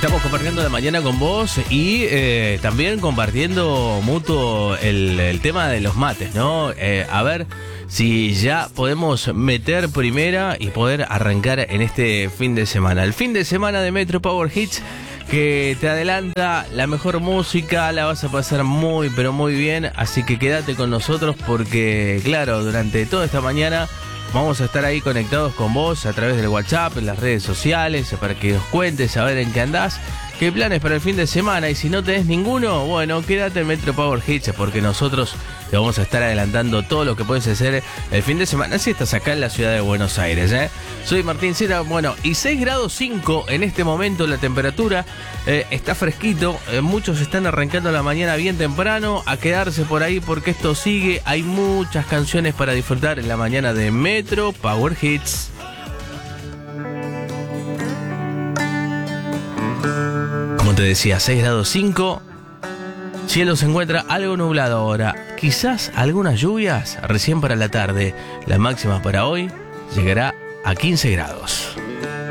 Estamos compartiendo la mañana con vos y también compartiendo mutuo el tema de los mates, ¿no? A ver si ya podemos meter primera y poder arrancar en este fin de semana. El fin de semana de Metro Power Hits, que te adelanta la mejor música, la vas a pasar muy, pero muy bien. Así que quédate con nosotros porque, claro, durante toda esta mañana vamos a estar ahí conectados con vos a través del WhatsApp, en las redes sociales, para que nos cuentes a ver en qué andás, qué planes para el fin de semana. Y si no tenés ninguno, bueno, quédate en Metro Power Hits porque nosotros te vamos a estar adelantando todo lo que puedes hacer el fin de semana si estás acá en la ciudad de Buenos Aires, ¿eh? Soy Martín Cera, bueno, y 6 grados 5 en este momento la temperatura, está fresquito, muchos están arrancando la mañana bien temprano a quedarse por ahí porque esto sigue, hay muchas canciones para disfrutar en la mañana de Metro Power Hits. Como te decía, 6 grados 5, cielo se encuentra algo nublado ahora, quizás algunas lluvias recién para la tarde. La máxima para hoy llegará a 15 grados.